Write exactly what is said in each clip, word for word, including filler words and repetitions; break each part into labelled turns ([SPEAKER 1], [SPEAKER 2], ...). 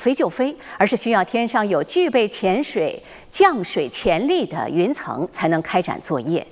[SPEAKER 1] 飞就飞，而是需要天上有具备潜水、降水潜力的云层才能开展作业。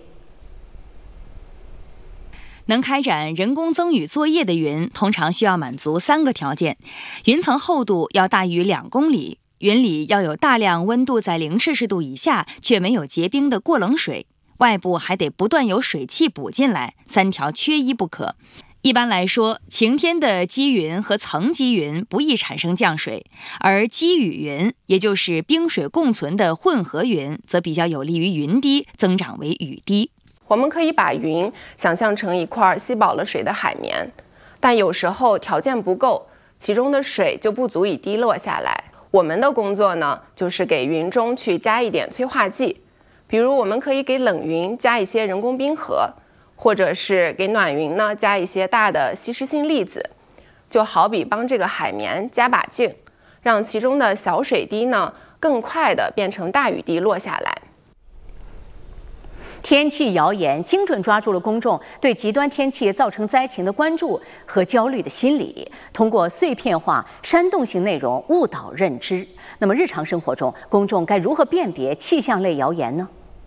[SPEAKER 2] 能开展人工增雨作业的云，通常需要满足三个条件：云层厚度要大于两公里，云里要有大量温度在零摄氏度以下却没有结冰的过冷水，外部还得不断有水汽补进来，三条缺一不可。一般来说，晴天的积云和层积云不易产生降水，而积雨云，也就是冰水共存的混合云，则比较有利于云滴增长为雨滴。
[SPEAKER 3] 我们可以把云想象成一块吸饱了水的海绵，但有时候条件不够，其中的水就不足以滴落下来。我们的工作呢，就是给云中去加一点催化剂，比如我们可以给冷云加一些人工冰河，或者是给暖云呢加一些大的吸湿性粒子，就好比帮这个海绵加把劲，让其中的小水滴呢更快地变成大雨滴落下来。
[SPEAKER 1] 天气谣言精准抓住了公众对极端天气造成灾情的关注和焦虑的心理，通过碎片化、煽动性内容误导认知。那么日常生活中，公众该如何辨别气象类谣言呢？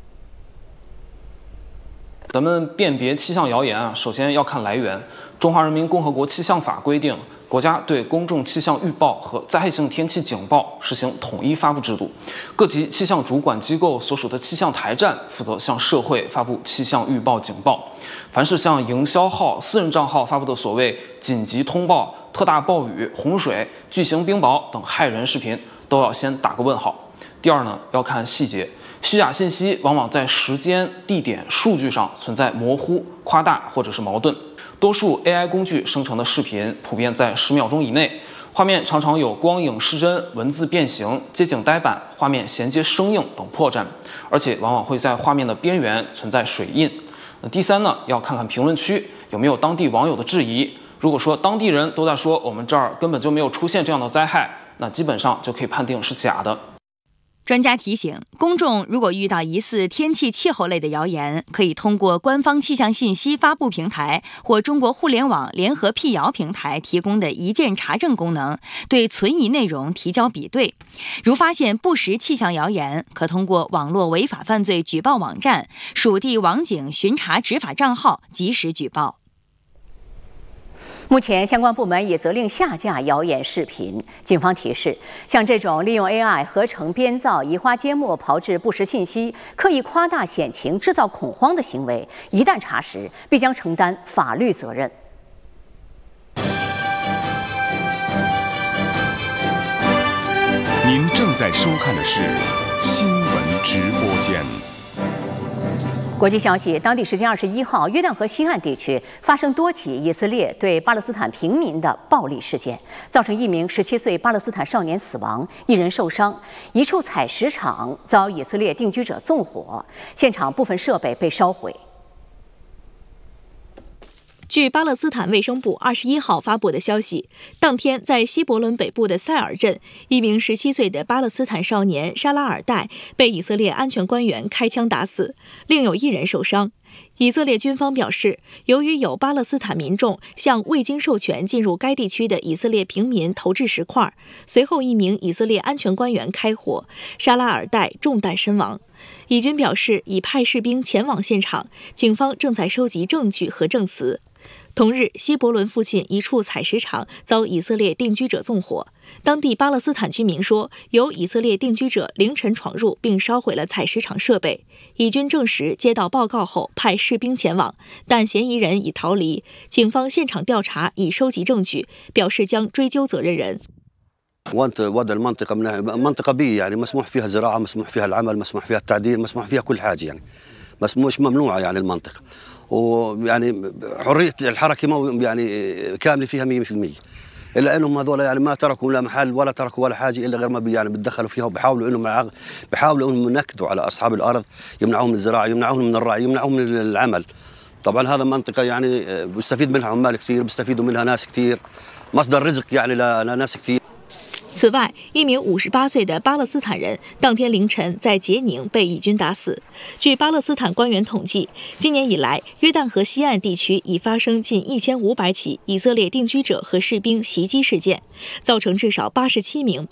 [SPEAKER 4] 咱们辨别气象谣言啊，首先要看来源。中华人民共和国气象法规定，国家对公众气象预报和灾害性天气警报实行统一发布制度，各级气象主管机构所属的气象台站负责向社会发布气象预报警报。凡是向营销号、私人账号发布的所谓紧急通报、特大暴雨、洪水、巨型冰雹等骇人视频，都要先打个问号。第二呢，要看细节。虚假信息往往在时间、地点、数据上存在模糊、夸大或者是矛盾。多数 A I 工具生成的视频普遍在十秒钟以内，画面常常有光影失真、文字变形、街景呆板、画面衔接生硬等破绽，而且往往会在画面的边缘存在水印。那第三呢，要看看评论区有没有当地网友的质疑。如果说当地人都在说我们这儿根本就没有出现这样的灾害，那基本上就可以判定是假的。
[SPEAKER 2] 专家提醒，公众如果遇到疑似天气气候类的谣言，可以通过官方气象信息发布平台或中国互联网联合辟谣平台提供的一键查证功能，对存疑内容提交比对。如发现不实气象谣言，可通过网络违法犯罪举报网站、属地网警巡查执法账号及时举报。
[SPEAKER 1] 目前，相关部门已责令下架谣言视频。警方提示，像这种利用 A I 合成编造、移花接木、炮制不实信息、刻意夸大险情、制造恐慌的行为，一旦查实，必将承担法律责任。
[SPEAKER 5] 您正在收看的是新闻直播间。
[SPEAKER 1] 国际消息，当地时间二十一号，约旦河西岸地区发生多起以色列对巴勒斯坦平民的暴力事件，造成一名十七岁巴勒斯坦少年死亡，一人受伤。一处采石场遭以色列定居者纵火，现场部分设备被烧毁。
[SPEAKER 6] 据巴勒斯坦卫生部二十一号发布的消息，当天在西伯伦北部的塞尔镇，一名十七岁的巴勒斯坦少年沙拉尔代被以色列安全官员开枪打死，另有一人受伤。以色列军方表示，由于有巴勒斯坦民众向未经授权进入该地区的以色列平民投掷石块，随后一名以色列安全官员开火，沙拉尔代中弹身亡。以军表示已派士兵前往现场，警方正在收集证据和证词。同日，西伯伦附近一处采石场遭以色列定居者纵火。当地巴勒斯坦居民说，有以色列定居者凌晨闯入并烧毁了采石场设备。以军证实接到报告后派士兵前往，但嫌疑人已逃离。警方现场调查已收集证据，表示将追究责任人。
[SPEAKER 7] وضع المنطقة منطقة بيئة يعني مسموح فيها زراعة، مسموح فيها العمل، مسموح فيها التعدين، مسموح فيها كل حاجة يعني بس مش ممنوعة يعني المنطقة، ويعني حرية الحركة يعني كاملة فيها مية بالمية. إلا إنهم هذول يعني ما تركوا لا محل ولا تركوا ولا حاجة إلا غير ما يعني بتدخلوا فيها وبيحاولوا إنهم بيحاولوا إنهم ينكدوا على أصحاب الأرض، يمنعوهم من الزراعة، يمنعوهم من الرعي، يمنعوهم من العمل. طبعا هذا منطقة يعني بيستفيد منها عمال كثير، بيستفيدوا منها ناس كثير، مصدر رزق يعني لناس كثير.
[SPEAKER 6] 此外，一名五十八岁的巴勒斯坦人当天凌晨在杰宁被以军打死。据巴勒斯坦官员统计，今年以来，约旦河西岸地区已发生近一千五百起以色列定居者和士兵袭击事件，造成至少八十七名